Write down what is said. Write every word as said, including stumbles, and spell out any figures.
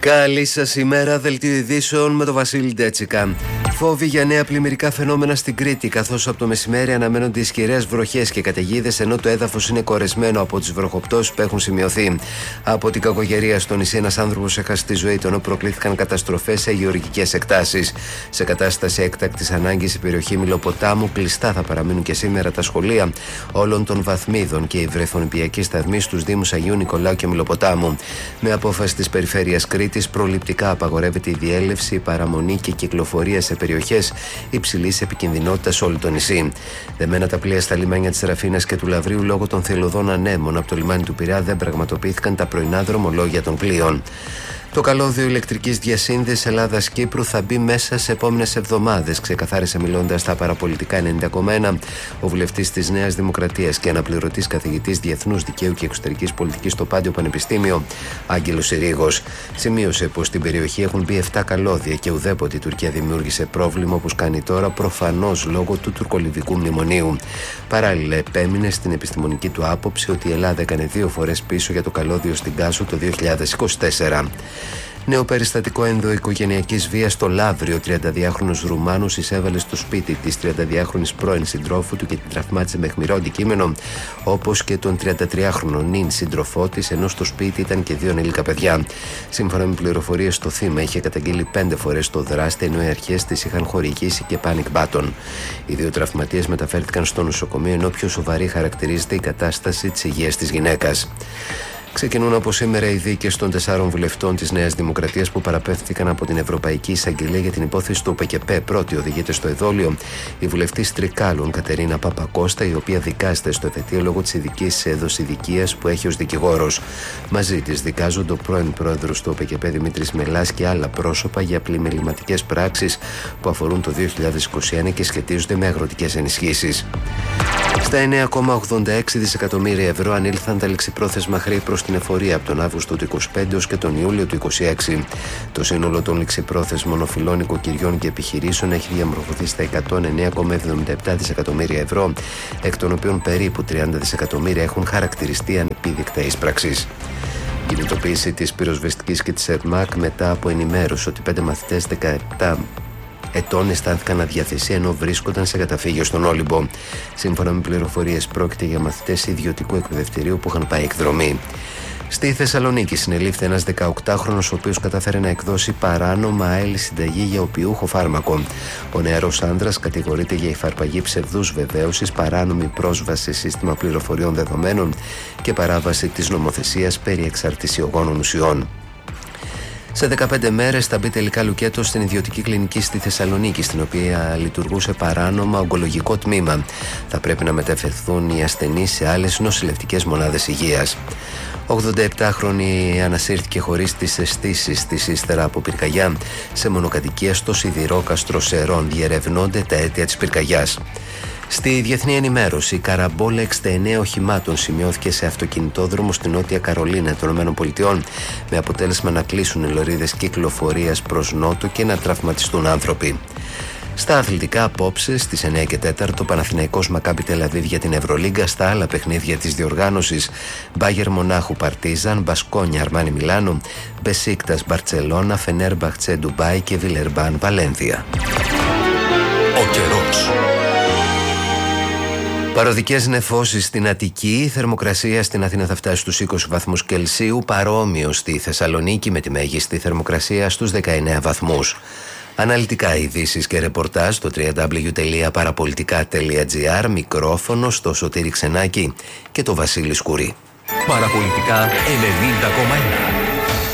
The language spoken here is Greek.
Καλή σας ημέρα, δελτίο ειδήσεων με τον Βασίλη Ντέτσικα. Φόβοι για νέα πλημμυρικά φαινόμενα στην Κρήτη, καθώς από το μεσημέρι αναμένονται ισχυρές βροχές και καταιγίδες, ενώ το έδαφος είναι κορεσμένο από τις βροχοπτώσεις που έχουν σημειωθεί. Από την κακοκαιρία στο νησί, ένας άνθρωπος έχασε τη ζωή του, ενώ προκλήθηκαν καταστροφές σε γεωργικές εκτάσεις. Σε κατάσταση έκτακτης ανάγκης, η περιοχή Μηλοποτάμου κλειστά θα παραμείνουν και σήμερα τα σχολεία όλων των βαθμίδων και οι βρεφονιπιακοί σταθμοί στους Δήμους Αγίου Νικολάου και Μηλοποτάμου. Με απόφαση της Περιφέρειας Κρήτης, προληπτικά απαγορεύεται η διέλευση, παραμονή και κυκλοφορία σε περιοχές υψηλής επικινδυνότητας όλο το νησί. Δεμένα τα πλοία στα λιμάνια της Ραφίνας και του Λαβρίου λόγω των θελωδών ανέμων από το λιμάνι του Πειραιά δεν πραγματοποιήθηκαν τα πρωινά δρομολόγια των πλοίων. Το καλώδιο ηλεκτρικής διασύνδεσης Ελλάδας-Κύπρου θα μπει μέσα σε επόμενες εβδομάδες, ξεκαθάρισε μιλώντας στα παραπολιτικά ενενήντα κόμμα ένα ο βουλευτής της Νέας Δημοκρατίας και αναπληρωτής καθηγητής Διεθνούς Δικαίου και Εξωτερικής Πολιτικής στο Πάντιο Πανεπιστήμιο, Άγγελος Συρίγος. Σημείωσε πως στην περιοχή έχουν μπει επτά καλώδια και ουδέποτε η Τουρκία δημιούργησε πρόβλημα όπως κάνει τώρα, προφανώς λόγω του τουρκολιβικού μνημονίου. Παράλληλα, επέμεινε στην επιστημονική του άποψη ότι η Ελλάδα έκανε δύο φορές πίσω για το καλώδιο στην Κάσο το δύο χιλιάδες είκοσι τέσσερα. Νέο περιστατικό ενδοοικογενειακής βίας στο Λαύριο. τριανταδυάχρονος Ρουμάνος εισέβαλε στο σπίτι της τριανταδυάχρονης πρώην συντρόφου του και την τραυμάτισε με αιχμηρό αντικείμενο, όπως και τον τριαντατριάχρονο νυν σύντροφό της, ενώ στο σπίτι ήταν και δύο ανήλικα παιδιά. Σύμφωνα με πληροφορίες, το θύμα είχε καταγγείλει πέντε φορές το δράστη, ενώ οι αρχές της είχαν χορηγήσει και panic button. Οι δύο τραυματίες μεταφέρθηκαν στο νοσοκομείο, ενώ πιο σοβαρή χαρακτηρίζεται η κατάσταση της υγείας της γυναίκας. Ξεκινούν από σήμερα οι δίκες των τεσσάρων βουλευτών της Νέας Δημοκρατίας που παραπέμφθηκαν από την Ευρωπαϊκή Εισαγγελία για την υπόθεση του ΟΠΕΚΕΠΕ. Πρώτη οδηγείται στο εδόλιο η βουλευτής Τρικάλων Κατερίνα Παπακώστα, η οποία δικάζεται στο εφετείο λόγω της ειδικής δοσηδικίας που έχει ως δικηγόρος. Μαζί της δικάζονται ο πρώην πρόεδρος του ΟΠΕΚΕΠΕ Δημήτρης Μελάς και άλλα πρόσωπα για πλημεληματικές πράξεις που αφορούν το δύο χιλιάδες είκοσι ένα και σχετίζονται με αγροτικές ενισχύσεις. Στα εννέα κόμμα ογδόντα έξι δισεκατομμύρια ευρώ ανήλθαν τα ληξιπρόθεσμα χρέη προς την εφορία από τον Αύγουστο του είκοσι πέντε ως και τον Ιούλιο του είκοσι έξι. Το σύνολο των ληξιπρόθεσμων οφειλών οικοκυριών και επιχειρήσεων έχει διαμορφωθεί στα εκατόν εννέα κόμμα εβδομήντα επτά δισεκατομμύρια ευρώ, εκ των οποίων περίπου τριάντα δισεκατομμύρια έχουν χαρακτηριστεί ανεπίδεικτα ίσπραξης. Κινητοποίηση της πυροσβεστικής και της ΕΡΜΑΚ μετά από ενημέρωση ότι πέντε μαθητές δεκαεπτά ετών αισθάνθηκαν αδιαθεσία ενώ βρίσκονταν σε καταφύγιο στον Όλυμπο. Σύμφωνα με πληροφορίες, πρόκειται για μαθητές ιδιωτικού εκπαιδευτηρίου που είχαν πάει εκδρομή. Στη Θεσσαλονίκη συνελήφθη ένας δεκαοκτάχρονος ο οποίος κατάφερε να εκδώσει παράνομα άειλη συνταγή για οποιούχο φάρμακο. Ο νεαρός άντρας κατηγορείται για υφαρπαγή ψευδούς βεβαίωσης, παράνομη πρόσβαση σε σύστημα πληροφοριών δεδομένων και παράβαση της νομοθεσίας περί εξαρτησιογόνων ουσιών. Σε δεκαπέντε μέρες θα μπει τελικά λουκέτο στην ιδιωτική κλινική στη Θεσσαλονίκη, στην οποία λειτουργούσε παράνομα ογκολογικό τμήμα. Θα πρέπει να μεταφερθούν οι ασθενείς σε άλλες νοσηλευτικές μονάδες υγείας. ογδονταεπτάχρονη ανασύρθηκε χωρίς τις αισθήσεις της ύστερα από πυρκαγιά σε μονοκατοικία στο Σιδηρόκαστρο Σερών. Διερευνώνται τα αίτια της πυρκαγιάς. Στη διεθνή ενημέρωση, η καραμπόλα εξήντα εννέα οχημάτων σημειώθηκε σε αυτοκινητόδρομο στη Νότια Καρολίνα των ΗΠΑ, με αποτέλεσμα να κλείσουν οι λωρίδες κυκλοφορίας προς νότο και να τραυματιστούν άνθρωποι. Στα αθλητικά, απόψε στις εννέα και τέσσερα Παναθηναϊκός Μακάμπι Τελαβίβ για την Ευρωλίγκα. Στα άλλα παιχνίδια της διοργάνωσης, Μπάγερ Μονάχου Παρτίζαν, Μπασκόνια Αρμάνι Μιλάνο, Μπεσίκτας Μπαρτσελώνα, Φενέρμπαχτσε Ντουμπάι και Βιλερμπάν Βαλένθια. Ο καιρός. Παροδικές νεφώσεις στην Αττική, η θερμοκρασία στην Αθήνα θα φτάσει στους είκοσι βαθμούς Κελσίου, παρόμοιο στη Θεσσαλονίκη με τη μέγιστη θερμοκρασία στους δεκαεννέα βαθμούς. Αναλυτικά ειδήσεις και ρεπορτάζ στο double-u double-u double-u τελεία παραπολιτικά τελεία τζι άρ, μικρόφωνο στο Σωτήρη Ξενάκη και το Βασίλη Σκουρή. Παραπολιτικά ενενήντα κόμμα ένα.